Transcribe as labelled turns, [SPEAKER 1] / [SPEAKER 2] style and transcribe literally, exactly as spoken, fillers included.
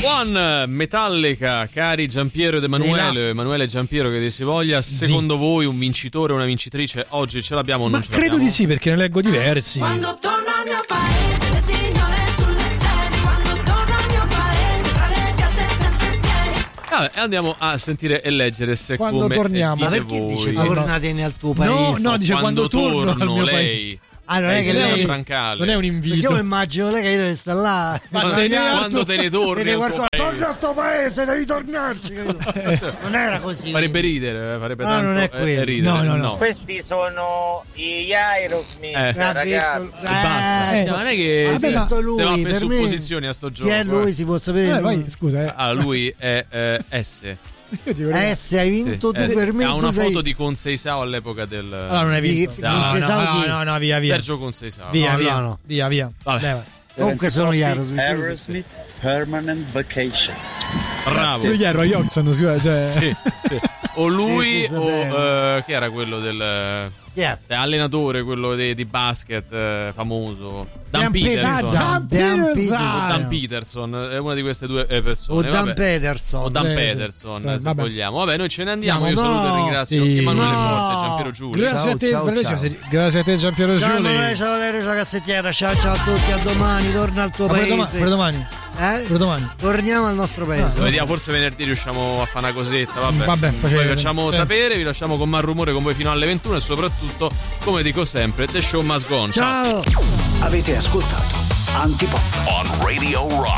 [SPEAKER 1] One, Metallica, cari Giampiero ed Emanuele, Emanuele e Giampiero che si voglia, secondo sì. voi un vincitore o una vincitrice oggi ce l'abbiamo o non
[SPEAKER 2] Ma
[SPEAKER 1] ce
[SPEAKER 2] credo
[SPEAKER 1] l'abbiamo?
[SPEAKER 2] di sì, perché ne leggo diversi.
[SPEAKER 3] Quando torno al mio paese, le signore sulle sedie, quando torno al mio paese, tra le piazze sempre piene.
[SPEAKER 1] Vabbè, andiamo a sentire e leggere se
[SPEAKER 2] Quando
[SPEAKER 1] come
[SPEAKER 2] torniamo.
[SPEAKER 1] dite
[SPEAKER 4] Ma perché
[SPEAKER 1] voi.
[SPEAKER 4] dice tornatene al tuo paese?
[SPEAKER 2] No, no, dice
[SPEAKER 1] quando,
[SPEAKER 2] quando torno al
[SPEAKER 1] torno
[SPEAKER 2] mio
[SPEAKER 1] lei
[SPEAKER 2] paese.
[SPEAKER 4] Ah, non è che
[SPEAKER 1] lei
[SPEAKER 4] lei
[SPEAKER 1] Brancale.
[SPEAKER 2] Non è un
[SPEAKER 4] perché
[SPEAKER 2] invito.
[SPEAKER 4] io immagino lei che deve stare là.
[SPEAKER 1] Quando,
[SPEAKER 2] te ne
[SPEAKER 1] quando te ne torni
[SPEAKER 4] Vede
[SPEAKER 1] al tuo
[SPEAKER 4] qualcosa,
[SPEAKER 1] paese.
[SPEAKER 4] torna al tuo paese, devi tornarci. capito? Non era così.
[SPEAKER 1] Farebbe ridere, farebbe
[SPEAKER 4] No,
[SPEAKER 1] tanto
[SPEAKER 4] non è
[SPEAKER 1] eh,
[SPEAKER 4] quello.
[SPEAKER 1] ridere.
[SPEAKER 2] No, no, no.
[SPEAKER 5] Questi sono gli Aerosmith,
[SPEAKER 1] Eh.
[SPEAKER 5] ragazzi.
[SPEAKER 4] Eh,
[SPEAKER 1] Basta.
[SPEAKER 2] Eh,
[SPEAKER 1] No, non è che
[SPEAKER 4] ha vinto lui,
[SPEAKER 1] se va
[SPEAKER 4] per
[SPEAKER 1] per
[SPEAKER 4] me.
[SPEAKER 1] supposizioni a sto gioco.
[SPEAKER 4] Chi è lui?
[SPEAKER 1] eh.
[SPEAKER 4] Si può sapere.
[SPEAKER 2] Eh,
[SPEAKER 4] il nome?
[SPEAKER 2] vai, scusa, eh.
[SPEAKER 1] Ah, lui è eh, S.
[SPEAKER 2] Io dico,
[SPEAKER 4] Eh, se hai vinto
[SPEAKER 1] Sì,
[SPEAKER 4] tu
[SPEAKER 1] S.
[SPEAKER 4] per me,
[SPEAKER 1] ha
[SPEAKER 4] tu
[SPEAKER 1] una
[SPEAKER 4] sei...
[SPEAKER 1] foto di Conseisao all'epoca del
[SPEAKER 2] allora non hai vinto.
[SPEAKER 4] Di-
[SPEAKER 2] No,
[SPEAKER 4] non si
[SPEAKER 2] no,
[SPEAKER 4] sa
[SPEAKER 2] no,
[SPEAKER 4] chi.
[SPEAKER 2] no, no, via, via.
[SPEAKER 1] Sergio Conseisao.
[SPEAKER 2] Via,
[SPEAKER 4] No,
[SPEAKER 2] via,
[SPEAKER 4] no, no.
[SPEAKER 2] via, via.
[SPEAKER 1] Vabbè.
[SPEAKER 2] Leva.
[SPEAKER 4] Comunque sono gli Aerosmith.
[SPEAKER 5] Aerosmith Permanent Vacation.
[SPEAKER 1] Bravo.
[SPEAKER 2] Lui chi è Roy Hodgson, scusa, cioè...
[SPEAKER 1] Sì, sì. O lui
[SPEAKER 4] Sì, sì,
[SPEAKER 1] o
[SPEAKER 4] sapevo.
[SPEAKER 1] eh, chi era quello del
[SPEAKER 4] Yeah.
[SPEAKER 1] eh, allenatore, quello di, di basket eh, famoso, Dan
[SPEAKER 4] Dan
[SPEAKER 1] Peterson.
[SPEAKER 4] Peterson.
[SPEAKER 2] Dan
[SPEAKER 4] Dan
[SPEAKER 2] Peterson.
[SPEAKER 4] Peterson.
[SPEAKER 1] Dan Peterson è una di queste due eh, persone.
[SPEAKER 4] O Dan
[SPEAKER 1] vabbè.
[SPEAKER 4] Peterson.
[SPEAKER 1] O Dan
[SPEAKER 2] Sì, sì.
[SPEAKER 1] Peterson,
[SPEAKER 2] Sì,
[SPEAKER 1] se
[SPEAKER 2] vabbè.
[SPEAKER 1] vogliamo. Vabbè, noi ce ne andiamo. Io
[SPEAKER 4] No.
[SPEAKER 1] saluto e ringrazio
[SPEAKER 2] Sì.
[SPEAKER 1] Emanuele
[SPEAKER 4] No.
[SPEAKER 1] Forte, Giampiero Giulio.
[SPEAKER 2] Grazie
[SPEAKER 4] Ciao,
[SPEAKER 2] a te,
[SPEAKER 4] ciao,
[SPEAKER 2] grazie,
[SPEAKER 4] ciao.
[SPEAKER 2] grazie a te Giampiero
[SPEAKER 4] Ciao
[SPEAKER 2] Giuli.
[SPEAKER 4] Emanuele, ciao Valerio, ciao Cassettiera. Ciao ciao a tutti, a domani. Torna al tuo
[SPEAKER 2] Ma pure
[SPEAKER 4] paese.
[SPEAKER 2] domani, pure domani,
[SPEAKER 4] Eh?
[SPEAKER 2] pure domani.
[SPEAKER 4] Torniamo al nostro paese.
[SPEAKER 1] Lo vediamo, forse venerdì riusciamo a fare una cosetta. Vabbè,
[SPEAKER 2] Vabbè,
[SPEAKER 1] poi
[SPEAKER 2] poi
[SPEAKER 1] vi
[SPEAKER 2] ci-
[SPEAKER 1] facciamo
[SPEAKER 2] sì.
[SPEAKER 1] sapere. Vi lasciamo con Malrumore con voi fino alle ventuno. E soprattutto, come dico sempre, The Show Must Go On.
[SPEAKER 4] Ciao.
[SPEAKER 6] Avete ascoltato Antipop on Radio Rock.